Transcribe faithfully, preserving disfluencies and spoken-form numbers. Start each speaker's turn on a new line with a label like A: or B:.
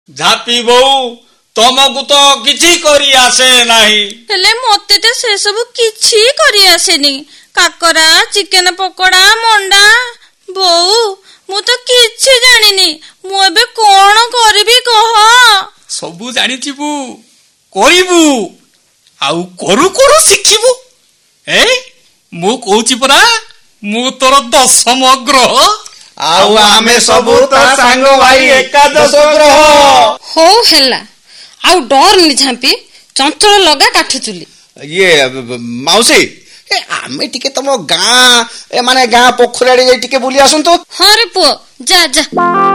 A: ଝାପି ବୋଉ ତମକୁ ତ କିଛି କରି ଆସେ ନାହିଁ।
B: ହେଲେ ମତେ ତ ସେ ସବୁ କିଛି କରି ଆସେନି। କାକରା, ଚିକେନ ପକୋଡା, ମଣ୍ଡା। ବୋଉ ମୁଁ ତ କିଛି ଜାଣିନି। ମୁଁ ଏବେ କଣ କରିବି କହ?
A: ସବୁ ଜାଣିଥିବୁ, କରିବୁ, ଆଉ କରୁ କରୁ ଶିଖିବୁ। ଏ ମୁଁ କହୁଛି ପରା, ମୁଁ ତୋର ଦଶମ ଗ୍ରହ,
C: ଆଉ ଆମେ ସବୁ ତ ସାଙ୍ଗ ଭାଇ ଏକାଦଶ ଗ୍ରହ।
D: ହଉ ହେଲା, ଆଉ ଡରନି ଝାମ୍ପି, ଚଞ୍ଚଳ ଲଗା କାଠୁଚୁଲି।
C: ଇଏ ମାଉସୀ, ଆମେ ଟିକେ ତମ ଗାଁ ମାନେ ଗାଁ ପୋଖରୀ ଆଡେ ଯାଇ ଟିକେ ବୁଲି ଆସନ୍ତୁ।
D: ହଁ ରେ ପୁଅ, ଯା ଯା।